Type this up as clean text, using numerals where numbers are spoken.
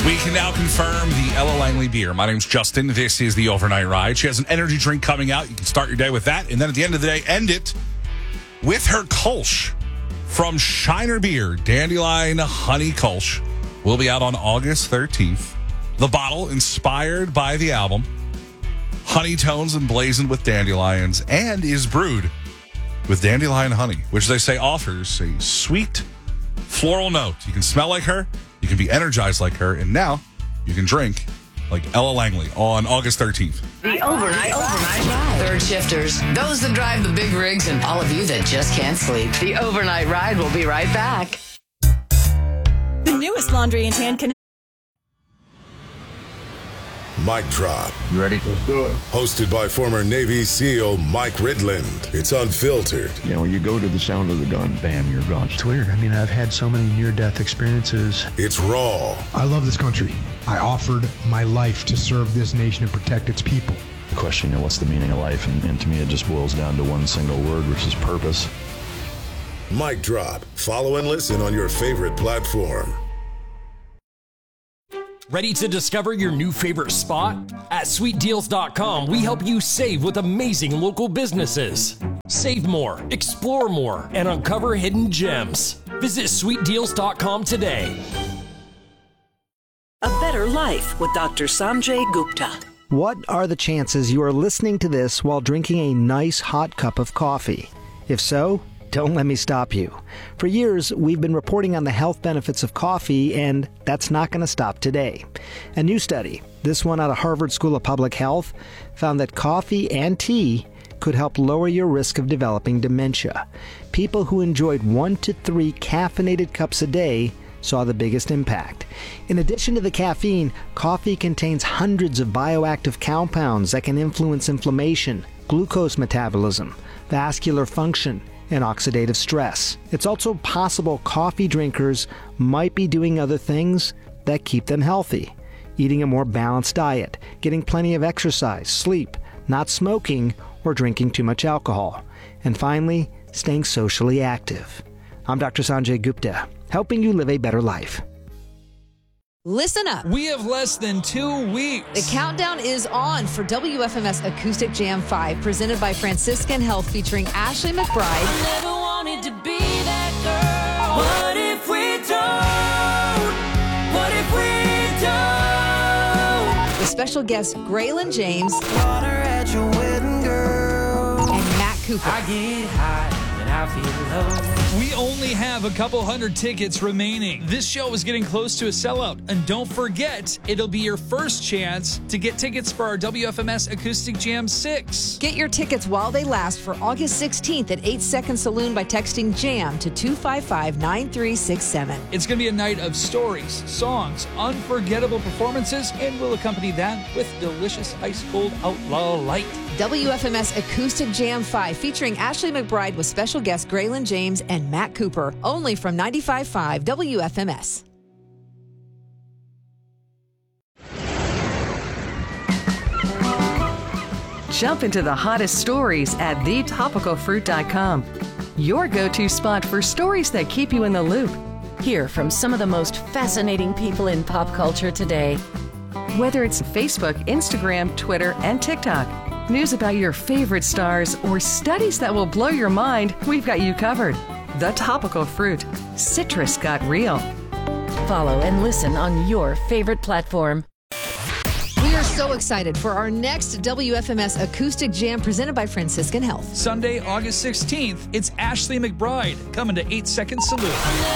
We can now confirm the Ella Langley beer. My name's Justin. This is the Overnight Ride. She has an energy drink coming out. You can start your day with that. And then at the end of the day, end it with her Kolsch from Shiner Beer. Dandelion Honey Kolsch will be out on August 13th. The bottle inspired by the album. Honey tones emblazoned with dandelions and is brewed with dandelion honey, which they say offers a sweet floral note. You can smell like her. You can be energized like her, and now you can drink like Ella Langley on August 13th. The Overnight Ride. Third shifters, those that drive the big rigs, and all of you that just can't sleep. The Overnight Ride will be right back. The newest laundry and tan can. Mic Drop. You ready? Let's do it. Hosted by former Navy SEAL Mike Ridland. It's unfiltered. You know, you go to the sound of the gun, bam, you're gone. It's weird. I mean, I've had so many near-death experiences. It's raw. I love this country. I offered my life to serve this nation and protect its people. The question, you know, what's the meaning of life? And to me, it just boils down to one single word, which is purpose. Mic Drop. Follow and listen on your favorite platform. Ready to discover your new favorite spot? At SweetDeals.com, we help you save with amazing local businesses. Save more, explore more, and uncover hidden gems. Visit SweetDeals.com today. A Better Life with Dr. Sanjay Gupta. What are the chances you are listening to this while drinking a nice hot cup of coffee? If so, don't let me stop you. For years, we've been reporting on the health benefits of coffee, and that's not going to stop today. A new study, this one out of Harvard School of Public Health, found that coffee and tea could help lower your risk of developing dementia. People who enjoyed 1 to 3 caffeinated cups a day saw the biggest impact. In addition to the caffeine, coffee contains hundreds of bioactive compounds that can influence inflammation, glucose metabolism, vascular function, and oxidative stress. It's also possible coffee drinkers might be doing other things that keep them healthy. Eating a more balanced diet, getting plenty of exercise, sleep, not smoking, or drinking too much alcohol. And finally, staying socially active. I'm Dr. Sanjay Gupta, helping you live a better life. Listen up. We have less than 2 weeks. The countdown is on for WFMS Acoustic Jam 5, presented by Franciscan Health, featuring Ashley McBride. I never wanted to be that girl. What if we don't? What if we don't? With special guests Graylin James Water at your wedding, girl. And Matt Cooper. I get high and I feel low. We only have a couple hundred tickets remaining. This show is getting close to a sellout. And don't forget, it'll be your first chance to get tickets for our WFMS Acoustic Jam 6. Get your tickets while they last for August 16th at 8 Second Saloon by texting JAM to 255-9367. It's going to be a night of stories, songs, unforgettable performances, and we'll accompany that with delicious ice-cold Outlaw Light. WFMS Acoustic Jam 5, featuring Ashley McBride with special guests Graylin James and Matt Cooper, only from 95.5 WFMS. Jump into the hottest stories at thetopicalfruit.com. Your go-to spot for stories that keep you in the loop. Hear from some of the most fascinating people in pop culture today. Whether it's Facebook, Instagram, Twitter, and TikTok, news about your favorite stars, or studies that will blow your mind, we've got you covered. The Topical Fruit. Citrus got real. Follow and listen on your favorite platform. We are so excited for our next WFMS Acoustic Jam presented by Franciscan Health. Sunday, August 16th, it's Ashley McBride coming to 8 Second Saloon.